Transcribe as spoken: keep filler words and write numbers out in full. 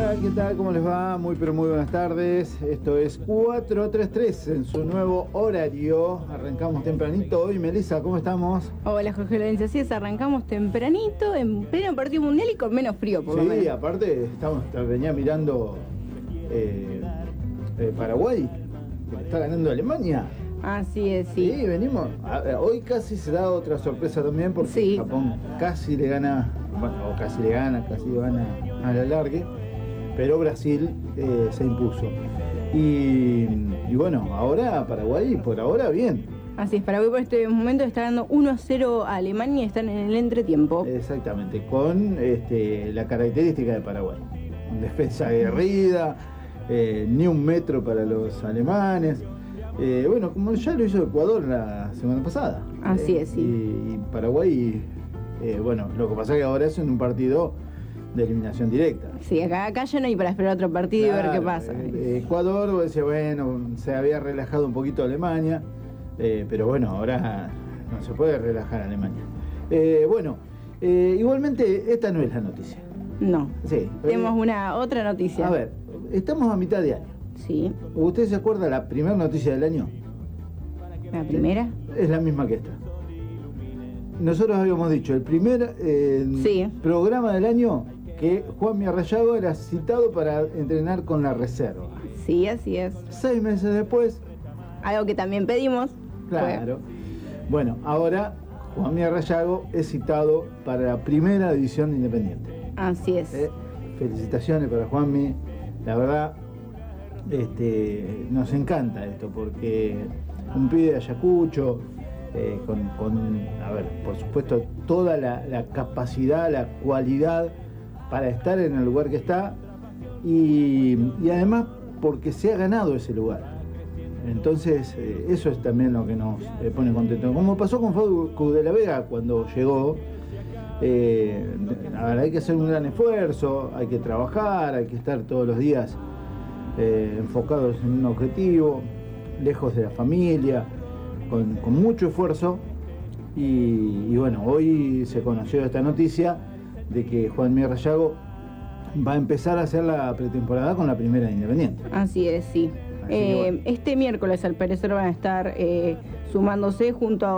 Hola, ¿qué tal? ¿Cómo les va? Muy pero muy buenas tardes. Esto es cuatro tres tres en su nuevo horario. Arrancamos tempranito hoy. Melissa, ¿cómo estamos? Hola, Jorge Lorenzo. Así es, arrancamos tempranito, en pleno partido mundial y con menos frío, por lo menos. Sí, aparte, estamos, venía mirando eh, eh, Paraguay, que está ganando Alemania. Así es, sí. Sí, venimos. A, a, hoy casi se da otra sorpresa también porque Sí. Japón casi le gana, bueno, o casi le gana, casi gana a la largue, pero Brasil eh, se impuso. Y, y bueno, ahora Paraguay, por ahora bien. Así es, Paraguay por este momento está dando uno a cero a Alemania y están en el entretiempo. Exactamente, con este, la característica de Paraguay. Defensa aguerrida, eh, ni un metro para los alemanes. Eh, bueno, como ya lo hizo Ecuador la semana pasada. Así eh, es, sí. Y, y Paraguay, eh, bueno, lo que pasa es que ahora es en un partido de eliminación directa. Sí, acá, acá ya no hay para esperar otro partido Claro, y ver qué pasa. Eh, Ecuador, vos decís, bueno, se había relajado un poquito Alemania, eh, pero bueno, ahora no se puede relajar Alemania. Eh, bueno, eh, igualmente esta no es la noticia. No. Sí. Tenemos eh, una otra noticia. A ver, estamos a mitad de año. Sí. ¿Usted se acuerda la primera noticia del año? ¿La primera? Es la misma que esta. Nosotros habíamos dicho, el primer eh, Sí. programa del año, que Juanmi Arrayago era citado para entrenar con la reserva. Sí, así es. Seis meses después, Algo que también pedimos. claro. Bueno, ahora Juanmi Arrayago es citado para la primera división de Independiente. Fue. Así es. Eh, felicitaciones para Juanmi. La verdad, este, nos encanta esto, porque un pibe de Ayacucho, eh, con, con, a ver, por supuesto, toda la, la capacidad, la cualidad para estar en el lugar que está, y, y además porque se ha ganado ese lugar. Entonces, eh, eso es también lo que nos eh, pone contento. Como pasó con Facu de la Vega cuando llegó, eh, a ver, hay que hacer un gran esfuerzo, hay que trabajar, hay que estar todos los días eh, enfocados en un objetivo, lejos de la familia, con, con mucho esfuerzo. Y, y bueno, hoy se conoció esta noticia de que Juanmi Arrayago va a empezar a hacer la pretemporada con la primera de Independiente. Así es, sí. Así que Eh, bueno. Este miércoles al parecer van a estar eh, sumándose junto a